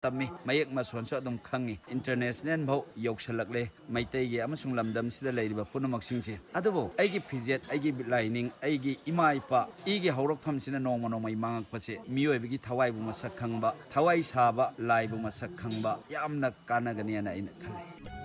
तम्मी मयेक मसोनसो अदुम खंगी international भौ यौसलकले मैतैगे अमसुंग लमदम सिदा लैरिबा पुनमक्सिंगसे अदुबो ऐगी fidget ऐगी lining ऐगी इमा इपा इगे हौरकफम सिना नोंमा नोंमै मांगकपसे मियोयबगी थवाइबु मसक खंगबा थवाइ साबा लाइबु मसक खंगबा यामना कानगनियाना इन खले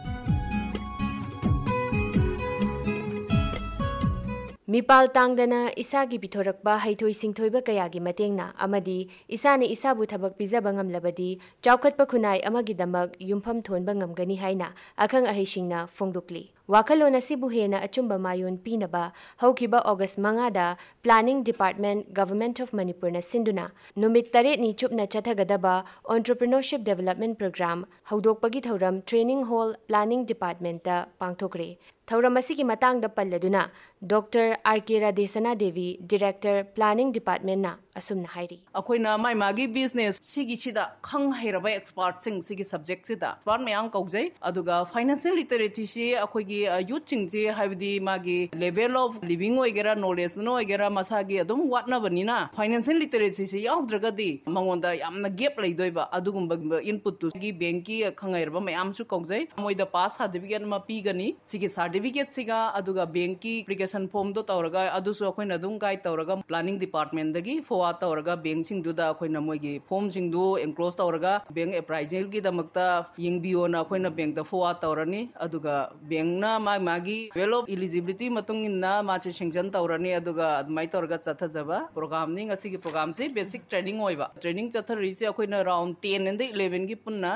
मिपाल तांगदना इसागी पिथोरकबा हैथोइ सिंथोइबा कयागी मतेंगना अमदी इसाने इसाबु थबक पिजबा ngamlabadi chawkhatpa khunai amagi damak yumpham thonba ngamgani haina akhang aheisingna fongdukli wakalona sibu hena achumba mayon pinaba haukiba August 5 da Planning Department Government of Manipur na sinduna numit tare ni chupna chathagadaba Entrepreneurship Development Program haudokpagi thoram Training Hall Planning Department da pangthokre thauram asigi matang da palladuna Dr. R.K. Radesana Devi Director Planning Department na asumna hairi akoina mai magi business sigi chida khang hairaba expert sing sigi subject sida par mayang kaujai aduga financial literacy si akoigi youth chingji habdi magi level of living oigera knowledge no oigera masagi adum watna banina financial literacy si yaudragadi mangonda yamna gap leidoiba adugumba input tu gi banki khangairba mayam su kaujai moida pass certificate ma pigani sigi certificate siga aduga banki application form do tawraga adusu akoina dum guide tawraga planning department dagi forward tawraga bank sing duda akoina moigi form sing du enclose tawraga bank appraisal gi damakta yingbiyo na akoina bank da forward tawrani aduga bank na magi level of eligibility matung inna ma che sanction tawrani aduga admai tawraga chathajaba program ning asigi program se basic training oiba training chathari se akoina around 10 and 11 gi punna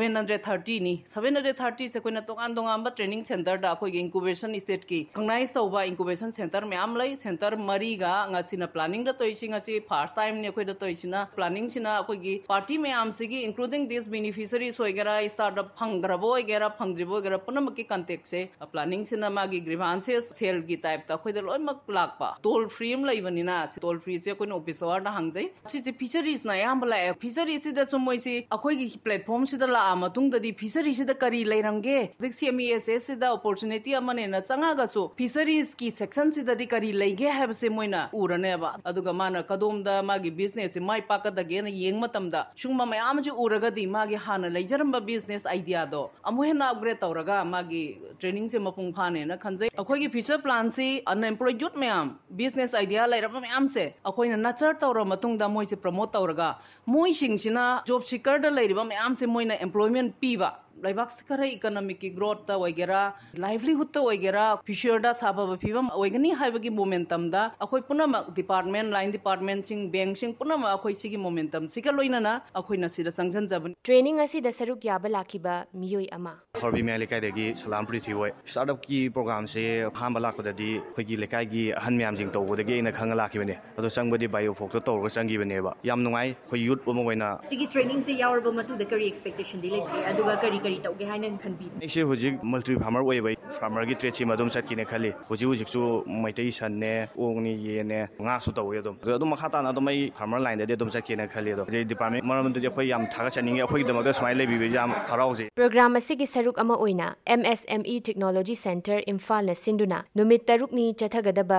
730 ni 730 se akoina tongan tongan ba training center da akoi incubation state ki recognize tawba incubation center myam lai center mari ga ngasina planning da toising asi first time ne akoi da toisina planning sina akoi gi party myam sigi including these beneficiaries oigera startup phangrabo oigera phangdribo oigera punamaki contact se planning sina magi grievances sale gi type ta khoi da loi mak lakpa toll free am laibani na toll free se akoi office war da hangjai si features na yam bala features da sumoi si akoi gi platform si da la amatung da di features si da kari lairamge jik CMESS si da opportunity amane na changa ga so features ki section si da di kari laige have se moina urane ba aduga mana kadom da magi business mai pakada ge na yeng matam da shungma mayam ji uraga di magi hana leijaramba business idea do amu hena upgrade tawraga magi training se mapung phane na khanjai akoi gi future plan si unemployed youth mayam business idea lairaba mayam se akoi na nurture tawra matung da moi se promote tawraga moi sing sina job seeker da lairiba mayam se moina employment piba laibak sikara economic ki growth ta oigera livelihood ta oigera future da sababa phibam oigani haibagi momentum da akoi punama department line department sing bank sing punama akoi sigi momentum sika loina na akoi na sida sangjan jaban training asi da saruk yaba lakiba miyoi ama horbi me lekai dagi salam prithwi oi startup ki program se hamba lakda di khoi gi lekai gi han myam jing to dagi ina khanga lakibane ado sangbadi bio folk to torga sangi bane ba yam nungai khoi youth omo oina sigi training se yawarba matu da kari expectation di le aduga kari tauge hainen khanbi ise hujik multi farmer oi bai farmer gi trade si madum sat kine khali hujik su maitai san ne ongni ye ne nga su taw yadum adum makha ta na adum mai farmer line de adum sat kine khali do je department maram de khoi yam thaga chaning khoi dam da smile le bi yam harau je program asigi saruk ama oina MSME Technology Center Imphal na sinduna numit taruk ni chathagadaba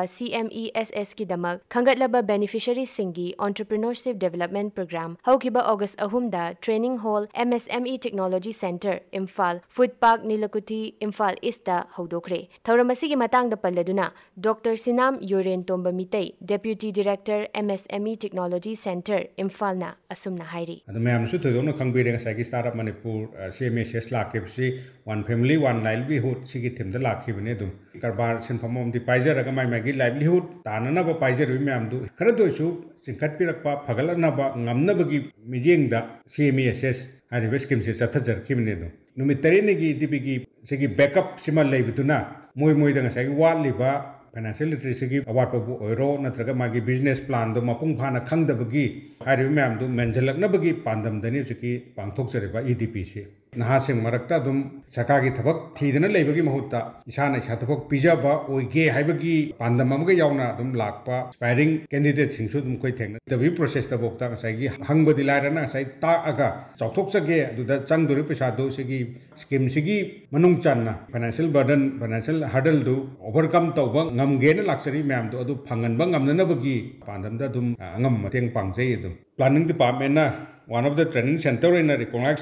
CMESS ki damak khangatlaba beneficiary singi entrepreneurship development program haukiba August 3 da training hall MSME Technology Center Imphal Food Park Nilakuthi Imphal East da haudokre thauramasi gi matang da palladuna Dr. Sinam Yoren Tomba Mitei Deputy Director MSME Technology Center Imphal na asumna hairi adamyam su thodona khangbire sagi startup manipur CMSS lakibsi one family one livelihood sigi thimda lakibane dum karbar sinphamom di paijar aga mai magi livelihood tanana ba paijar wi myam du khara do su singkat pirakpa phagalana ba ngamna bagi mijeng da CMSS hariba scheme se chathajar kibane dum numit tarene gi dibigi sigi backup sima leibuduna moi da ngasai watliba financial literacy gi awat bu oiro natraga magi business plan do mapung phana khangdabagi hariba myam du menjalakna bagi pandam dani chiki pangthok jareba EDP se nahasing marakta dum sakagi thabak thidana leibagi mahutta isana isa thabak pijaba oige haibagi pandam amga yauna dum lakpa aspiring candidate singsu dum koi thengna tabi process ta bokta sai gi hangbadi larana sai ta aga chauthok sage duda changduri pesa do sigi scheme sigi manung channa financial burden financial hurdle do overcome tawba ngamge na laksari myam do adu phangan ba ngamna bagi pandam da dum angam mateng pangjai dum planning department na one of the training center in a recognize